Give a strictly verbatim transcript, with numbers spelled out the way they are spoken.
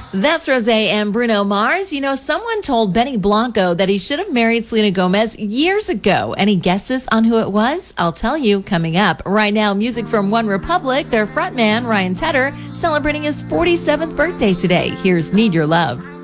That's Rosé and Bruno Mars. You know, someone told Benny Blanco that he should have married Selena Gomez years ago. Any guesses on who it was? I'll tell you coming up. Right now, music from One Republic, their frontman, Ryan Tedder, celebrating his forty-seventh birthday today. Here's Need Your Love.